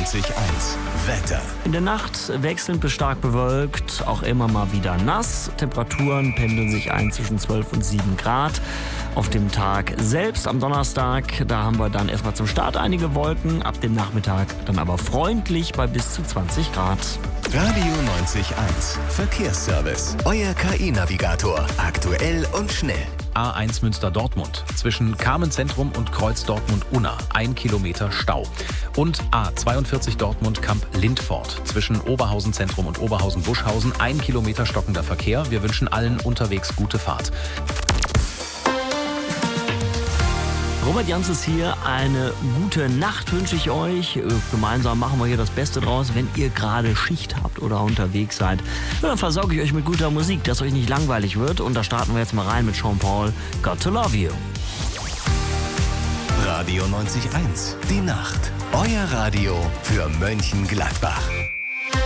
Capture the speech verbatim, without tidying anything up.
neunzig Komma eins. Wetter. In der Nacht wechselnd bis stark bewölkt, auch immer mal wieder nass. Temperaturen pendeln sich ein zwischen zwölf und sieben Grad. Auf dem Tag selbst am Donnerstag, da haben wir dann erstmal zum Start einige Wolken, ab dem Nachmittag dann aber freundlich bei bis zu zwanzig Grad. Radio neunzig Komma eins. Verkehrsservice. Euer K I-Navigator. Aktuell und schnell. A eins Münster-Dortmund. Zwischen Carmen-Zentrum und Kreuz Dortmund-Unna. Ein Kilometer Stau. Und A zweiundvierzig Dortmund-Kamp-Lindfort. Zwischen Oberhausen-Zentrum und Oberhausen-Buschhausen. Ein Kilometer stockender Verkehr. Wir wünschen allen unterwegs gute Fahrt. Robert Janssens hier, eine gute Nacht wünsche ich euch. Gemeinsam machen wir hier das Beste draus. Wenn ihr gerade Schicht habt oder unterwegs seid, dann versorge ich euch mit guter Musik, dass euch nicht langweilig wird. Und da starten wir jetzt mal rein mit Sean Paul, Got to Love You. Radio neunzig Komma eins. Die Nacht. Euer Radio für Mönchengladbach.